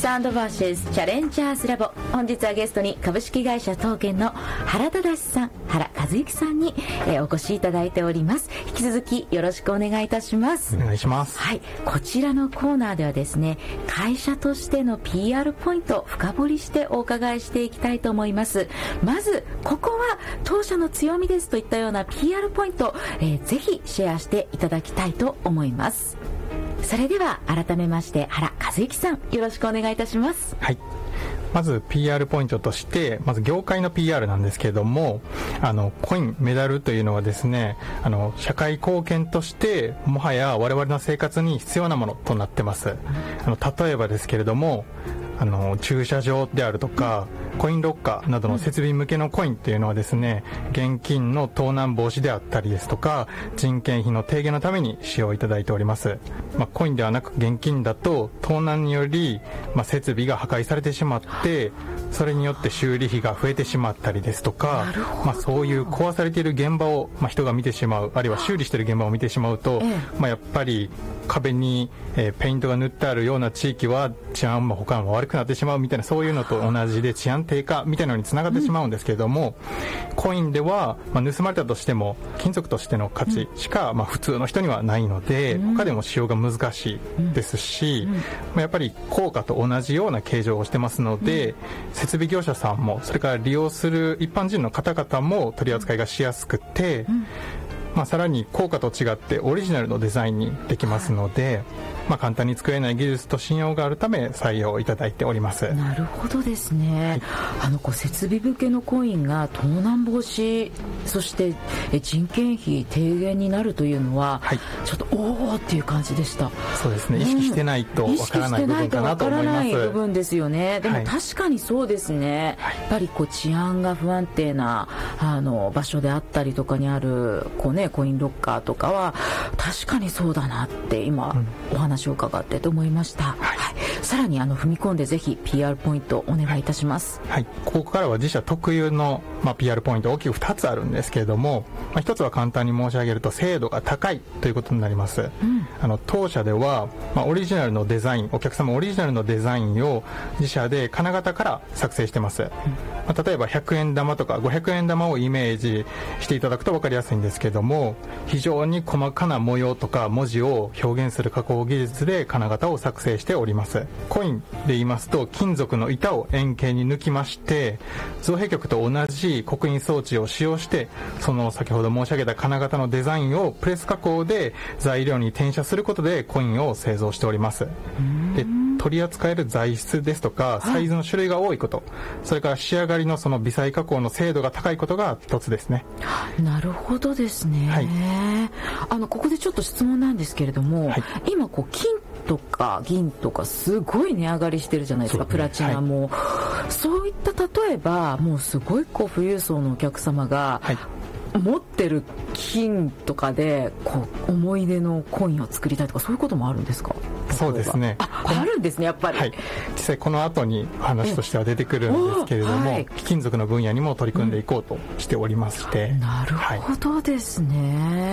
ス&バーシェスチャレンジャーズラボ、本日はゲストに株式会社東建の原忠さん、原和之さんに、お越しいただいております。引き続きよろしくお願いいたします。 お願いします。 はい、こちらのコーナーではですね、会社としての PR ポイントを深掘りしてお伺いしていきたいと思います。まずここは当社の強みですといったような PR ポイント、ぜひシェアしていただきたいと思います。それでは改めまして原和之さん、よろしくお願いいたします。 はい、まず PR ポイントとして、まず業界の PR なんですけれども、コインメダルというのはですね、社会貢献としてもはや我々の生活に必要なものとなってます。例えばですけれども、駐車場であるとかコインロッカーなどの設備向けのコインっていうのはですね、現金の盗難防止であったりですとか人件費の低減のために使用いただいております。コインではなく現金だと盗難により、設備が破壊されてしまって、それによって修理費が増えてしまったりですとか、そういう壊されている現場を、人が見てしまう、あるいは修理している現場を見てしまうと、やっぱり壁に、ペイントが塗ってあるような地域は治安も他も悪くなってしまうみたいな、そういうのと同じで治安低下みたいなのにつながってしまうんですけれども、コインでは、盗まれたとしても金属としての価値しか、普通の人にはないので、他でも使用が難しいですし、やっぱり硬貨と同じような形状をしてますので、設備業者さんもそれから利用する一般人の方々も取り扱いがしやすくて、さらに硬貨と違ってオリジナルのデザインにできますので、簡単に作れない技術と信用があるため採用いただいております。 なるほどですね。設備向けのコインが盗難防止、そして人件費低減になるというのは、ちょっとおーっていう感じでした。 そうですね、意識してないとわからない部分かなと思います。意識してないとわからない部分ですよね。でも確かにそうですね、やっぱり治安が不安定な場所であったりとかにあるコインロッカーとかは確かにそうだなって今、お話を伺ってと思いました。さらに踏み込んでぜひ PR ポイントお願いいたします。 ここからは自社特有の、PR ポイント大きく2つあるんですけれども、1つは簡単に申し上げると精度が高いということになります。当社では、オリジナルのデザイン、お客様オリジナルのデザインを自社で金型から作成してます。例えば100円玉とか500円玉をイメージしていただくと分かりやすいんですけども、非常に細かな模様とか文字を表現する加工技術で金型を作成しております。コインで言いますと、金属の板を円形に抜きまして、造幣局と同じ刻印装置を使用して、その先ほど申し上げた金型のデザインをプレス加工で材料に転写することでコインを製造しております。で、取り扱える材質ですとかサイズの種類が多いこと、それから仕上がりのその微細加工の精度が高いことが一つですね。 なるほどですね。ここでちょっと質問なんですけれども、今金とか銀とかすごい値上がりしてるじゃないですか。プラチナも、そういった例えばもうすごい富裕層のお客様が、持ってる金とかで思い出のコインを作りたいとか、そういうこともあるんですか？ そうですね、 あるんですね、やっぱり。 実際この後に話としては出てくるんですけれども、貴金属の分野にも取り組んでいこうとしておりまして。 なるほどですね。